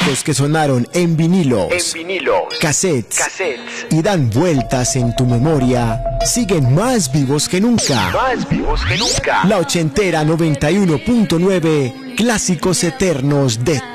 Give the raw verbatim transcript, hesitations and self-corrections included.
clásicos que sonaron en vinilos, En vinilos, cassettes, cassettes, y dan vueltas en tu memoria, siguen más vivos que nunca. más vivos que nunca. La ochentera noventa y uno punto nueve, clásicos eternos de